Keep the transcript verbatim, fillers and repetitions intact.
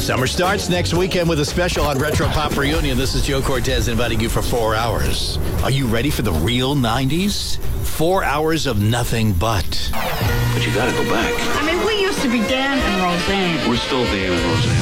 Summer starts next weekend with a special on Retro Pop Reunion. This is Joe Cortez inviting you for four hours. Are you ready for the real nineties? Four hours of nothing but. But you gotta go back. I mean, we used to be Dan and Roseanne. We're still Dan and Roseanne.